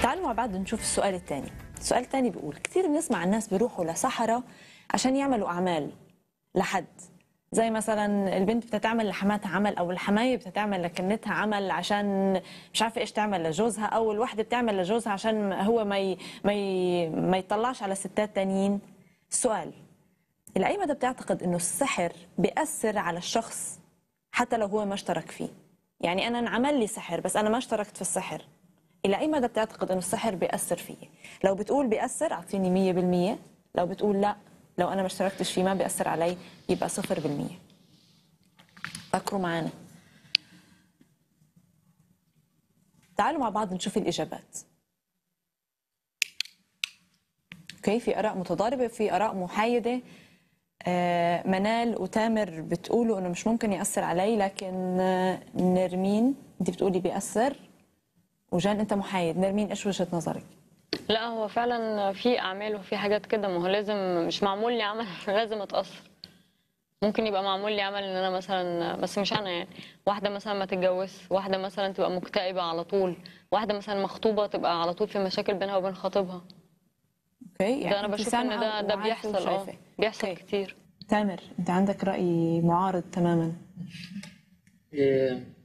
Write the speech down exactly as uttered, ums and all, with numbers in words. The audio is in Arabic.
تعالوا مع بعض نشوف السؤال الثاني. السؤال الثاني بيقول كثير بنسمع الناس بيروحوا لسحرة عشان يعملوا أعمال لحد، زي مثلا البنت بتتعمل لحماتها عمل، او الحمايه بتتعمل لكنتها عمل عشان مش عارفه ايش تعمل لجوزها، او الوحده بتعمل لجوزها عشان هو ما ي... ما ي... ما يطلعش على ستات تانيين. السؤال، الى اي مدى بتعتقد انه السحر بيأثر على الشخص حتى لو هو ما اشترك فيه؟ يعني انا انعمل لي سحر بس انا ما اشتركت في السحر، الى اي مدى بتعتقد انه السحر بيأثر فيي؟ لو بتقول بيأثر اعطيني مية بالمية، لو بتقول لا لو انا ما اشتركتش فيه ما بيأثر علي يبقى صفر بالمية. فكروا معنا. تعالوا مع بعض نشوف الإجابات. اوكي، في آراء متضاربة، في آراء محايدة. آه منال وتامر بتقولوا انه مش ممكن يأثر علي، لكن آه نرمين انت بتقولي بيأثر، وجان انت محايد. نرمين ايش وجهة نظرك؟ لا، هو فعلا في اعمال وفي حاجات كده، ما هو لازم مش معمول لي عمل لازم اتاثر. ممكن يبقى معمول لي عمل ان انا مثلا، بس مش انا يعني، واحده مثلا ما تتجوز، واحده مثلا تبقى مكتئبه على طول، واحده مثلا مخطوبه تبقى على طول في مشاكل بينها وبين خطيبها. اوكي، يعني ده انا بشوف ان ده ده بيحصل، اه بيحصل كتير. تامر انت عندك رأي معارض تماما. إيه